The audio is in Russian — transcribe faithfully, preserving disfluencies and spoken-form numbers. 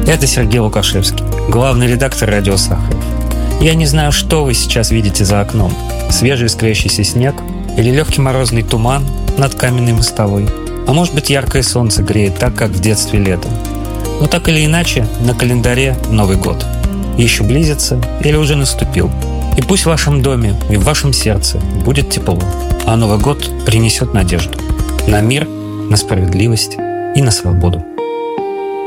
Это Сергей Лукашевский, главный редактор радио Сахаров. Я не знаю, что вы сейчас видите за окном. Свежий искрящийся снег или легкий морозный туман над каменной мостовой. А может быть, яркое солнце греет так, как в детстве летом. Но так или иначе, на календаре Новый год. Еще близится или уже наступил. И пусть в вашем доме и в вашем сердце будет тепло, а Новый год принесет надежду на мир, на справедливость и на свободу.